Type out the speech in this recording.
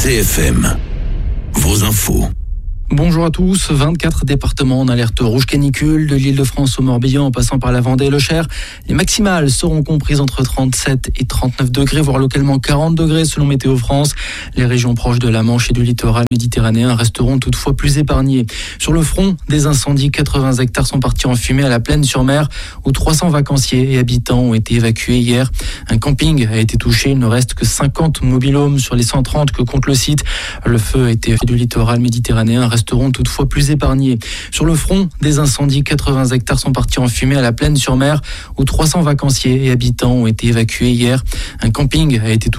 CFM, vos infos. Bonjour à tous, 24 départements en alerte rouge canicule, de l'Île-de-France au Morbihan en passant par la Vendée et le Cher. Les maximales seront comprises entre 37 et 39 degrés, voire localement 40 degrés selon Météo France. Les régions proches de la Manche et du littoral méditerranéen resteront toutefois plus épargnées. Sur le front des incendies, 80 hectares sont partis en fumée à la Plaine-sur-Mer, où 300 vacanciers et habitants ont été évacués hier. Un camping a été touché, il ne reste que 50 mobil-homes sur les 130 que compte le site. Le feu a été du littoral méditerranéen resteront toutefois plus épargnés. Sur le front des incendies, 80 hectares sont partis en fumée à la Plaine-sur-Mer, où 300 vacanciers et habitants ont été évacués hier. Un camping a été touché.